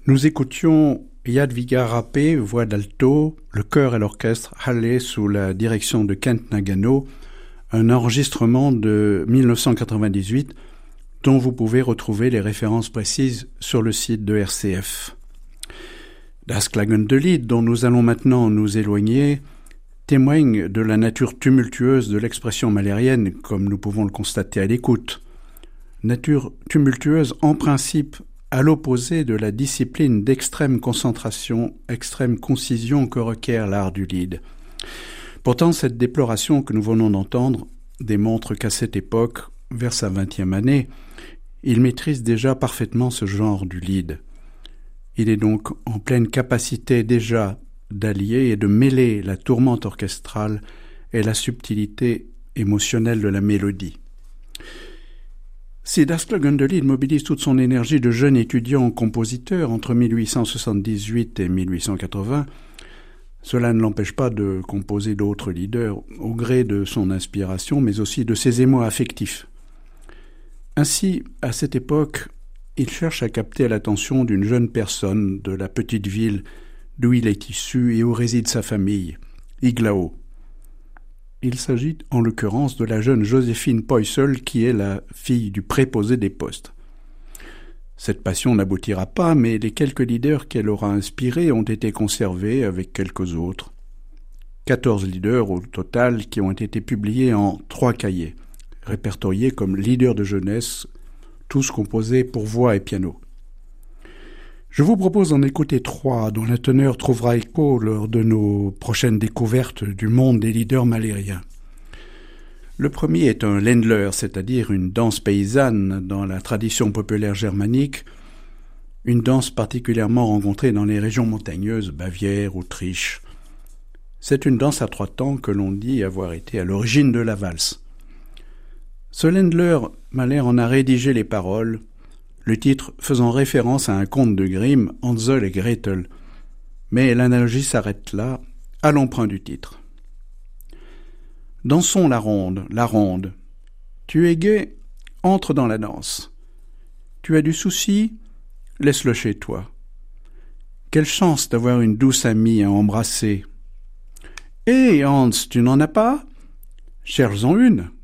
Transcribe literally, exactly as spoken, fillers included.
Nous écoutions Jadwiga Rapé, voix d'alto, le chœur et l'orchestre Halle sous la direction de Kent Nagano, un enregistrement de mille neuf cent quatre-vingt-dix-huit dont vous pouvez retrouver les références précises sur le site de R C F. Das klagende Lied, dont nous allons maintenant nous éloigner, témoigne de la nature tumultueuse de l'expression malérienne, comme nous pouvons le constater à l'écoute. Nature tumultueuse en principe à l'opposé de la discipline d'extrême concentration, extrême concision que requiert l'art du lead. Pourtant, cette déploration que nous venons d'entendre démontre qu'à cette époque, vers sa vingtième année, il maîtrise déjà parfaitement ce genre du lead. Il est donc en pleine capacité déjà d'allier et de mêler la tourmente orchestrale et la subtilité émotionnelle de la mélodie. Si Das klagende Lied mobilise toute son énergie de jeune étudiant-compositeur entre mille huit cent soixante-dix-huit et mille huit cent quatre-vingts, cela ne l'empêche pas de composer d'autres leaders au gré de son inspiration, mais aussi de ses émois affectifs. Ainsi, à cette époque, il cherche à capter l'attention d'une jeune personne de la petite ville d'où il est issu et où réside sa famille, Iglao. Il s'agit en l'occurrence de la jeune Joséphine Poisel qui est la fille du préposé des postes. Cette passion n'aboutira pas, mais les quelques leaders qu'elle aura inspirés ont été conservés avec quelques autres. quatorze leaders au total qui ont été publiés en trois cahiers, répertoriés comme leaders de jeunesse, tous composés pour voix et piano. Je vous propose d'en écouter trois dont la teneur trouvera écho lors de nos prochaines découvertes du monde des leaders malériens. Le premier est un Ländler, c'est-à-dire une danse paysanne dans la tradition populaire germanique, une danse particulièrement rencontrée dans les régions montagneuses, Bavière, Autriche. C'est une danse à trois temps que l'on dit avoir été à l'origine de la valse. Ce Ländler, Mahler en a rédigé les paroles, le titre faisant référence à un conte de Grimm, Hansel et Gretel. Mais l'analogie s'arrête là, à l'emprunt du titre. Dansons la ronde, la ronde. Tu es gai, entre dans la danse. Tu as du souci, laisse-le chez toi. Quelle chance d'avoir une douce amie à embrasser. Hé, Hans, tu n'en as pas ? Cherche-en une,